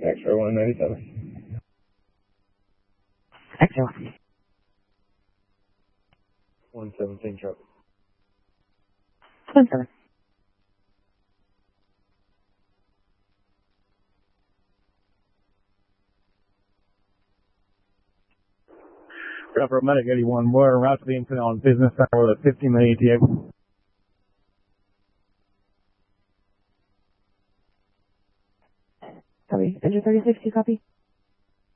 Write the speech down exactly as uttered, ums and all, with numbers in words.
X-ray one ninety-seven. X-ray one seventeen truck. one seven. Rough Medic eighty-one, we're route to the incident on business hour with a fifteen minute E T A. Copy. Engine thirty-six, you copy?